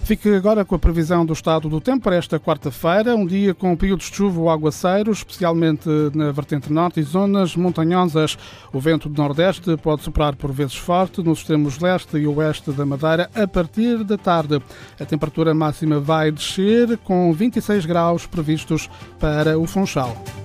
Fique agora com a previsão do estado do tempo para esta quarta-feira, um dia com períodos de chuva ou aguaceiros, especialmente na vertente norte e zonas montanhosas. O vento do nordeste pode soprar por vezes forte nos extremos leste e oeste da Madeira a partir da tarde. A temperatura máxima vai descer com 26 graus previstos para o Funchal.